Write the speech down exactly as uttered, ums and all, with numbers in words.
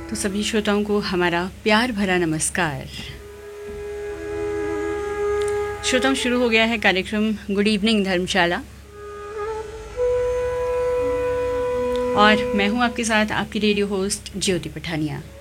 तो सभी श्रोताओं को हमारा प्यार भरा नमस्कार। श्रोताओं, शुरू हो गया है कार्यक्रम गुड इवनिंग धर्मशाला और मैं हूं आपके साथ आपकी रेडियो होस्ट ज्योति पठानिया।